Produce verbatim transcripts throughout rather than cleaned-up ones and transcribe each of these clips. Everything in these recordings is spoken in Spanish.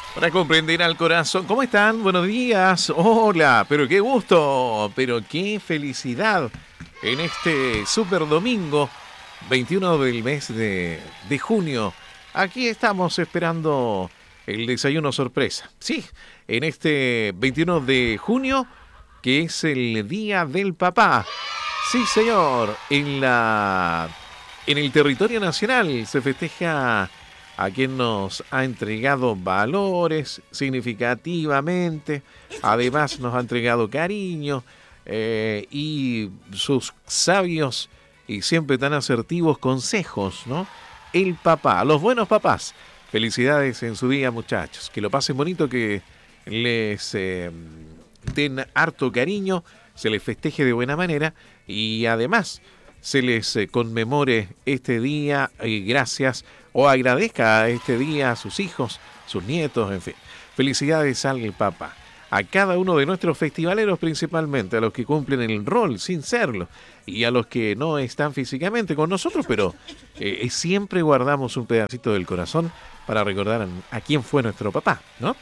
Para comprender al corazón. ¿Cómo están? Buenos días. Hola, pero qué gusto, pero qué felicidad en este super domingo, veintiuno del mes de, de junio. Aquí estamos esperando el desayuno sorpresa. Sí, en este veintiuno de junio, que es el Día del Papá. Sí, señor, en la en el territorio nacional se festeja a quien nos ha entregado valores significativamente, además nos ha entregado cariño eh, y sus sabios y siempre tan asertivos consejos, ¿no? El papá, los buenos papás. Felicidades en su día, muchachos. Que lo pasen bonito, que les eh, den harto cariño, se les festeje de buena manera y además se les eh, conmemore este día y gracias o agradezca este día a sus hijos, sus nietos, en fin. Felicidades al papá. A cada uno de nuestros festivaleros principalmente, a los que cumplen el rol sin serlo y a los que no están físicamente con nosotros, pero eh, siempre guardamos un pedacito del corazón para recordar a, a quién fue nuestro papá, ¿no?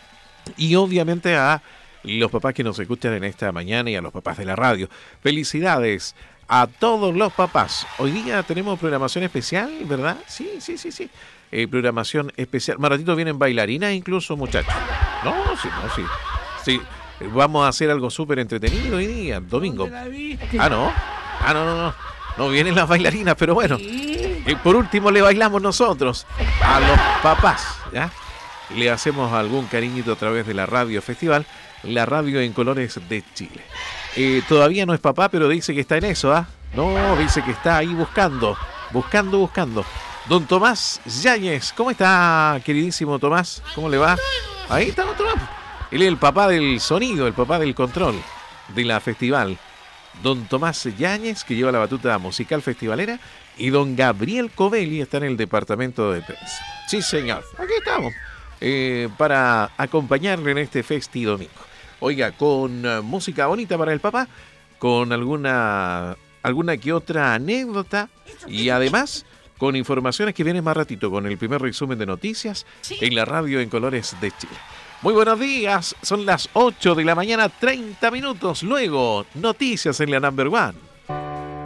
Y obviamente a los papás que nos escuchan en esta mañana y a los papás de la radio. Felicidades a todos los papás. Hoy día tenemos programación especial, ¿verdad? Sí, sí, sí, sí. Eh, programación especial. Más ratito vienen bailarinas incluso, muchachos. No, sí, no, sí. Sí, vamos a hacer algo súper entretenido hoy día, domingo. Ah, no. Ah, no, no, no. No vienen las bailarinas, pero bueno. Eh, por último le bailamos nosotros a los papás, ¿ya? Le hacemos algún cariñito a través de la radio festival, la radio en colores de Chile. Eh, todavía no es papá, pero dice que está en eso, ¿ah? ¿eh? No, dice que está ahí buscando, buscando, buscando. Don Tomás Yáñez, ¿cómo está, queridísimo Tomás? ¿Cómo le va? Ahí está don Tomás. Él es el papá del sonido, el papá del control de la festival. Don Tomás Yáñez, que lleva la batuta musical festivalera, y don Gabriel Covelli está en el departamento de prensa. Sí, señor, aquí estamos. Eh, para acompañarle en este festi domingo. Oiga, con uh, música bonita para el papá, con alguna alguna que otra anécdota y además con informaciones que vienen más ratito con el primer resumen de noticias en la radio en colores de Chile. Muy buenos días, son las ocho de la mañana, treinta minutos. Luego, noticias en la Number One.